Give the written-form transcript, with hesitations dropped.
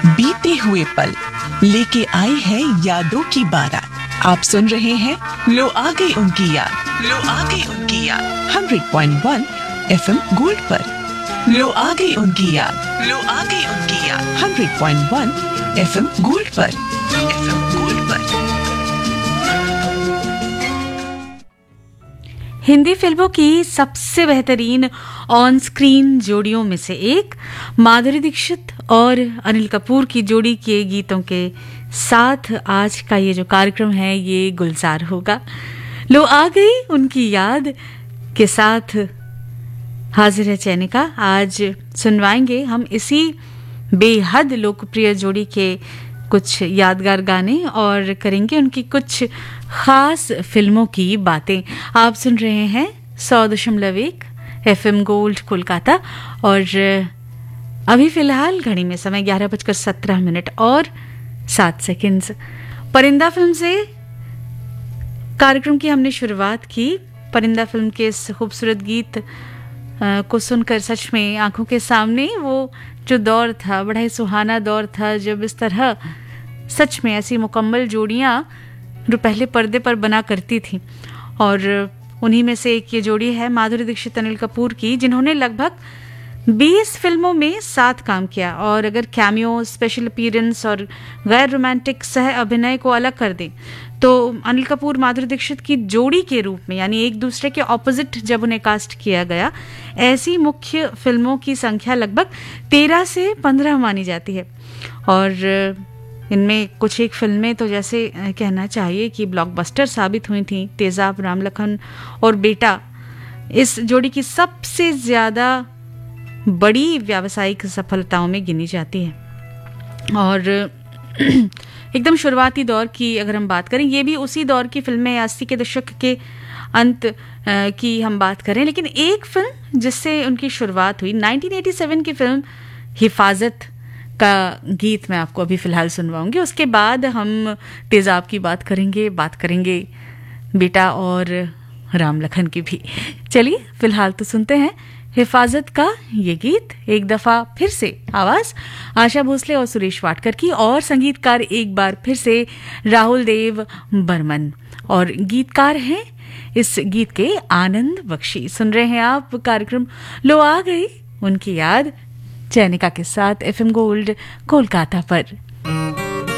बीते हुए पल लेके आई है यादों की बारात। आप सुन रहे हैं लो आ गई उनकी याद, लो आ गई उनकी याद 100.1 FM गोल्ड पर। लो आ गई उनकी याद, लो आ गई उनकी याद 100.1 FM गोल्ड पर, FM गोल्ड पर। हिंदी फिल्मों की सबसे बेहतरीन ऑन स्क्रीन जोड़ियों में से एक माधुरी दीक्षित और अनिल कपूर की जोड़ी के गीतों के साथ आज का ये जो कार्यक्रम है ये गुलजार होगा। लो आ गई उनकी याद के साथ हाजिर है चैनिका। आज सुनवाएंगे हम इसी बेहद लोकप्रिय जोड़ी के कुछ यादगार गाने और करेंगे उनकी कुछ खास फिल्मों की बातें। आप सुन रहे हैं 100.1 FM गोल्ड कोलकाता और अभी फिलहाल घड़ी में समय 11:17 और 7 परिंदा फिल्म से कार्यक्रम की हमने शुरुआत की। परिंदा फिल्म के इस खूबसूरत गीत को सुनकर सच में आंखों के सामने वो जो दौर था, बड़ा ही सुहाना दौर था जब इस तरह सच में ऐसी मुकम्मल जोड़ियां जो पहले पर्दे पर बना करती थी। और उन्हीं में से एक ये जोड़ी है माधुरी दीक्षित अनिल कपूर की, जिन्होंने लगभग 20 फिल्मों में साथ काम किया। और अगर कैमियो, स्पेशल अपीयरेंस और गैर रोमांटिक सह अभिनय को अलग कर दें तो अनिल कपूर माधुरी दीक्षित की जोड़ी के रूप में, यानी एक दूसरे के ऑपोजिट जब उन्हें कास्ट किया गया, ऐसी मुख्य फिल्मों की संख्या लगभग 13 से 15 मानी जाती है। और इनमें कुछ एक फिल्में तो जैसे कहना चाहिए कि ब्लॉकबस्टर साबित हुई थी। तेजाब, राम लखन और बेटा इस जोड़ी की सबसे ज्यादा बड़ी व्यावसायिक सफलताओं में गिनी जाती है। और एकदम शुरुआती दौर की अगर हम बात करें, ये भी उसी दौर की फिल्में 80 के दशक के अंत की हम बात करें, लेकिन एक फिल्म जिससे उनकी शुरुआत हुई 1987 की फिल्म हिफाजत का गीत मैं आपको अभी फिलहाल सुनवाऊंगी। उसके बाद हम तेजाब की बात करेंगे बेटा और राम लखन की भी। चलिए फिलहाल तो सुनते हैं हिफाजत का ये गीत। एक दफा फिर से आवाज आशा भोसले और सुरेश वाडकर की, और संगीतकार एक बार फिर से राहुल देव बर्मन, और गीतकार हैं इस गीत के आनंद बख्शी। सुन रहे हैं आप कार्यक्रम लो आ गई उनकी याद चैनिका के साथ FM गोल्ड कोलकाता पर।